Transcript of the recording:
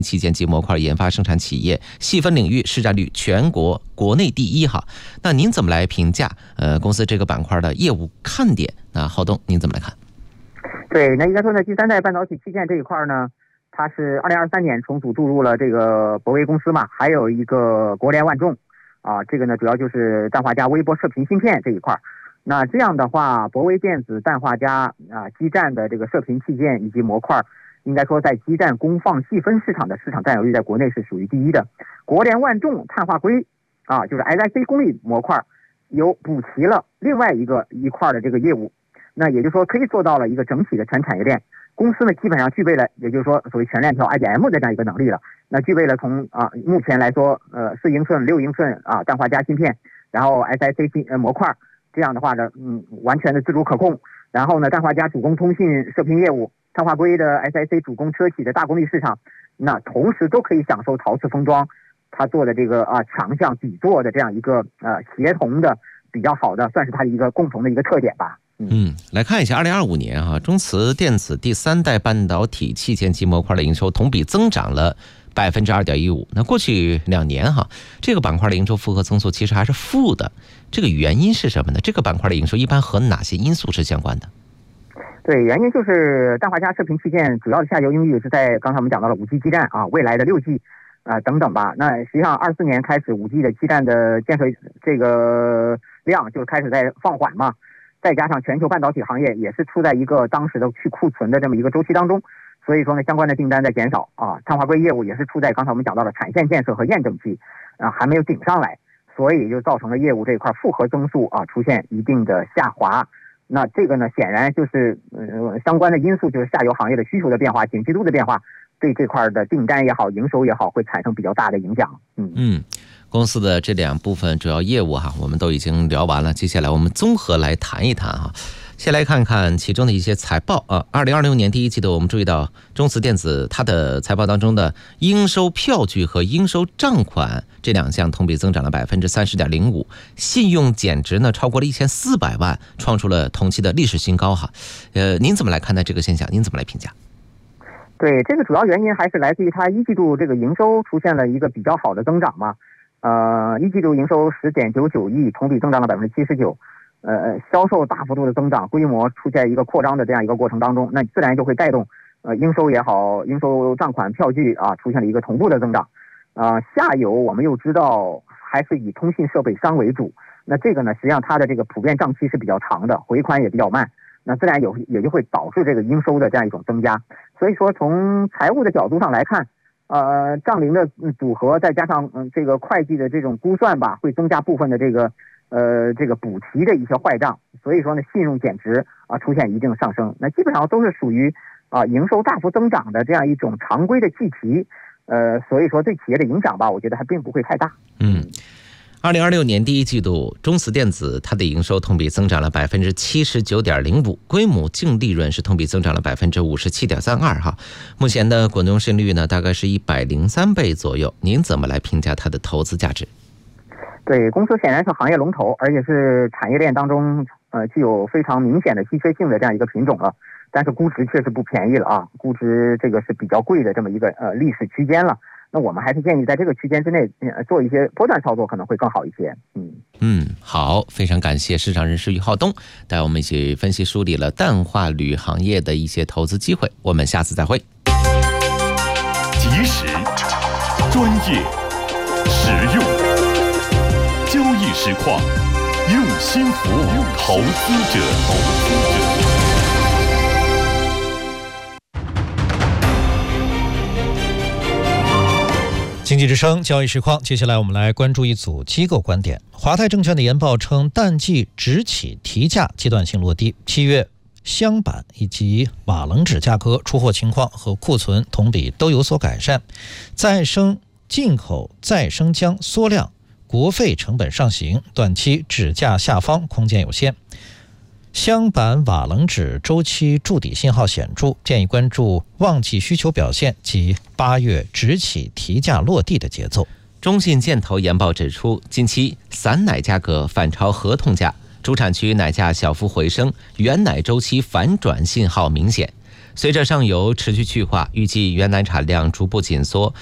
器件及模块研发生产企业，细分领域市占率全国国内第一哈。那您怎么来评价公司这个板块的业务看点？那浩东您怎么来看？ 对，那应该说呢，第三代半导体器件这一块呢，它是2023年重组注入了这个博威公司嘛，还有一个国联万众啊，这个呢主要就是氮化镓微波射频芯片这一块。那这样的话，博威电子、氮化镓基站的这个射频器件以及模块，应该说在基站功放细分市场的市场占有率在国内是属于第一的。国联万众碳化硅就是 SiC 功率模块有补齐了另外一块的这个业务，那也就是说可以做到了一个整体的全产业链。公司呢基本上具备了，也就是说所谓全链条 IDM 的这样一个能力了。那具备了从目前来说4英寸、6英寸氮化镓芯片，然后 SiC 模块，这样的话呢完全的自主可控。然后呢氮化镓主攻通信射频业务，碳化硅的 SiC 主攻车企的大功率市场，那同时都可以享受陶瓷封装它做的这个强项底座的这样一个协同的比较好的，算是它的一个共同的一个特点吧。 来看一下2025年中磁电子第三代半导体器件及模块的营收同比增长了2.15%。那过去2年这个板块的营收复合增速其实还是负的，这个原因是什么呢？这个板块的营收一般和哪些因素是相关的？ 对，原因就是氮化镓射频器件主要的下游应用是在刚才我们讲到了 5G 基站未来的 6G 等等吧。那实际上24年开始 5G 的基站的建设这个量就开始在放缓嘛，再加上全球半导体行业也是处在一个当时的去库存的这么一个周期当中，所以说呢相关的订单在减少碳化硅业务也是处在刚才我们讲到的产线建设和验证期还没有顶上来，所以就造成了业务这一块复合增速出现一定的下滑。那这个呢显然就是相关的因素就是下游行业的需求的变化、景气度的变化，对这块的订单也好、营收也好会产生比较大的影响。 公司的这2部分主要业务我们都已经聊完了，接下来我们综合来谈一谈先来看看其中的一些财报2026年第一季度，我们注意到中磁电子它的财报当中的应收票据和应收账款这2项同比增长了 30.05%， 信用减值呢超过了1400万，创出了同期的历史新高您怎么来看待这个现象？您怎么来评价？ 对，这个主要原因还是来自于它一季度这个营收出现了一个比较好的增长嘛。一季度营收10.99亿，同比增长了 79%。销售大幅度的增长，规模出现一个扩张的这样一个过程当中，那自然就会带动应收也好，应收账款票据出现了一个同步的增长。下游我们又知道还是以通信设备商为主，那这个呢实际上它的这个普遍账期是比较长的，回款也比较慢，那自然也就会导致这个应收的这样一种增加。所以说从财务的角度上来看，账龄的组合再加上这个会计的这种估算吧，会增加部分的这个补齐的一些坏账，所以说呢信用减值出现一定上升，那基本上都是属于营收大幅增长的这样一种常规的计提，所以说对企业的影响吧，我觉得还并不会太大。 2026年第一季度，中磁电子它的营收同比增长了 79.05%， 规模净利润是同比增长了 57.32%目前的股东市盈率呢大概是103倍左右，您怎么来评价它的投资价值？ 对，公司显然是行业龙头，而且是产业链当中具有非常明显的稀缺性的这样一个品种了，但是估值确实不便宜了估值这个是比较贵的这么一个历史区间了。那我们还是建议在这个区间之内做一些波段操作可能会更好一些。 好，非常感谢市场人士于浩东带我们一起分析梳理了氮化铝行业的一些投资机会，我们下次再会。 及时、专业、实用，交易实况，用心服务投资者。 经济之声交易实况，接下来我们来关注一组机构观点。华泰证券的研报称，淡季直起提价阶段性落地，7月镶板以及瓦楞纸价格出货情况和库存同比都有所改善，再生进口再生浆缩量，国费成本上行，短期纸价下方空间有限。镶板瓦楞纸周期筑底信号显著，建议关注旺季需求表现及8月直起提价落地的节奏。 中信建投研报指出，近期散奶价格反超合同价，主产区奶价小幅回升，原奶周期反转信号明显。 随着上游持续去化，预计原奶产量逐步紧缩，